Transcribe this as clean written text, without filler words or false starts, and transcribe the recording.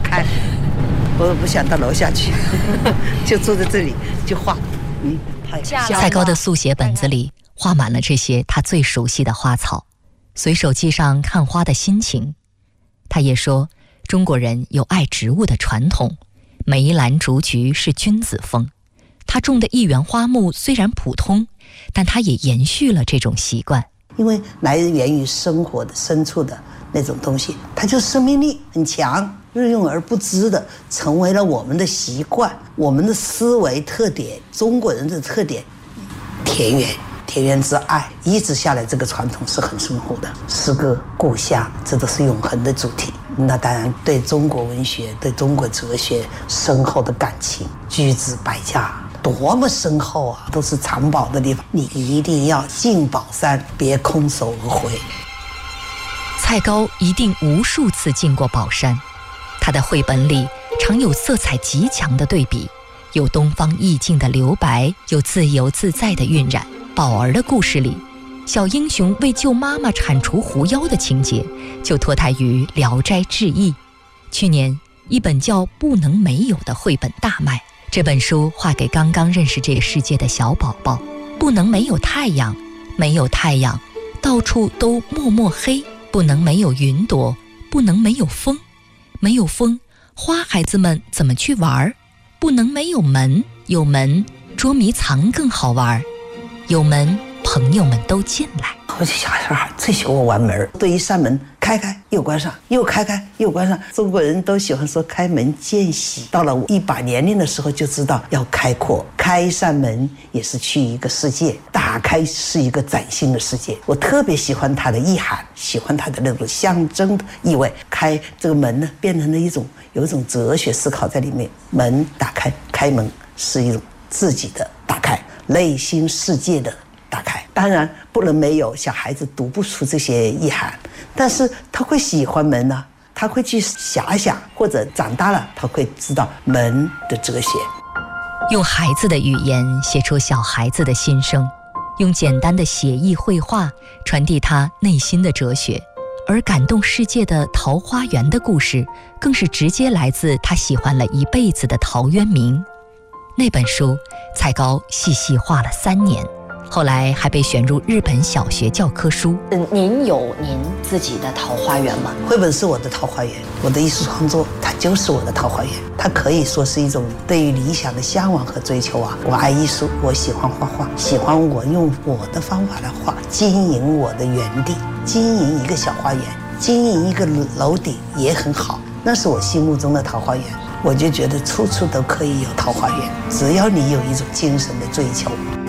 开，我不想到楼下去，就坐在这里就画。 蔡高的速写本子里画满了这些他最熟悉的花草，随手记上看花的心情。他也说，中国人有爱植物的传统，梅兰竹菊是君子风。他种的一园花木虽然普通，但他也延续了这种习惯。 因为来源于生活的深处的那种东西，它就生命力很强，日用而不知的成为了我们的习惯，我们的思维特点，中国人的特点。田园之爱一直下来，这个传统是很深厚的。诗歌、故乡，这都是永恒的主题。那当然对中国文学、对中国哲学深厚的感情，居之百家，多么深厚啊，都是藏宝的地方。你一定要进宝山，别空手而回。 蔡高一定无数次进过宝山，他的绘本里常有色彩极强的对比，有东方意境的留白，有自由自在的晕染。宝儿的故事里，小英雄为救妈妈铲除狐妖的情节就脱胎于《聊斋志异》。去年一本叫《不能没有》的绘本大卖，这本书画给刚刚认识这个世界的小宝宝。不能没有太阳，没有太阳，到处都默默黑；不能没有云朵，不能没有风，没有风，花孩子们怎么去玩？不能没有门，有门捉迷藏更好玩。有门，朋友们都进来。 我这小孩最喜欢玩门，对一扇门开开又关上，又开开又关上。中国人都喜欢说开门见喜，到了一把年龄的时候就知道要开阔，开一扇门也是去一个世界，打开是一个崭新的世界。我特别喜欢它的意涵，喜欢它的那种象征的意味。开这个门呢，变成了有一种哲学思考在里面。门打开，开门是一种自己的打开，内心世界的打开。当然不能没有，小孩子读不出这些意涵，但是他会喜欢门呢，他会去遐想，或者长大了他会知道门的哲学。 用孩子的语言写出小孩子的心声，用简单的写意绘画传递他内心的哲学。而感动世界的桃花源的故事，更是直接来自他喜欢了一辈子的陶渊明。那本书蔡高细细画了3年，后来还被选入日本小学教科书。 您有您自己的桃花源吗？ 绘本是我的桃花源，我的艺术创作它就是我的桃花源，它可以说是一种对于理想的向往和追求啊。我爱艺术，我喜欢画画，喜欢我用我的方法来画，经营我的园地，经营一个小花园，经营一个楼顶也很好，那是我心目中的桃花源。我就觉得处处都可以有桃花源，只要你有一种精神的追求。